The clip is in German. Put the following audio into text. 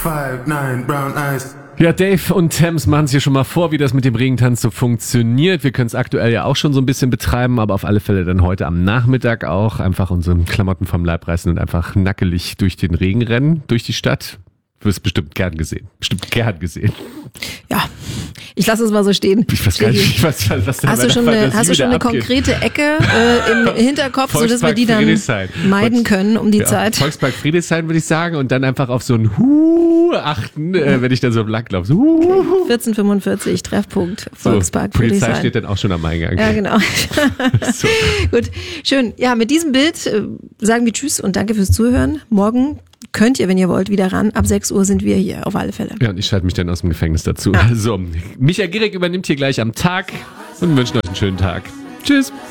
5'9", brown eyes. Ja, Dave und Thames machen es hier schon mal vor, wie das mit dem Regentanz so funktioniert. Wir können es aktuell ja auch schon so ein bisschen betreiben, aber auf alle Fälle dann heute am Nachmittag auch einfach unsere Klamotten vom Leib reißen und einfach nackelig durch den Regen rennen, durch die Stadt. Du wirst bestimmt gern gesehen. Ja, ich lasse es mal so stehen. Ich weiß gar nicht, was da Hast du schon eine konkrete Ecke im Hinterkopf, sodass wir die dann meiden können um die Zeit? Volkspark Friedrichshain würde ich sagen und dann einfach auf so ein achten, wenn ich dann so lang laufe. 1445, Treffpunkt, Volkspark Friedrichshain. Polizei steht dann auch schon am Eingang. Ja, genau. So. Gut, schön. Ja, mit diesem Bild sagen wir Tschüss und danke fürs Zuhören. Morgen könnt ihr, wenn ihr wollt, wieder ran. Ab 6 Uhr sind wir hier, auf alle Fälle. Ja, und ich schalte mich dann aus dem Gefängnis dazu. Ja. So, Michael Gierig übernimmt hier gleich am Tag und wünschen euch einen schönen Tag. Tschüss.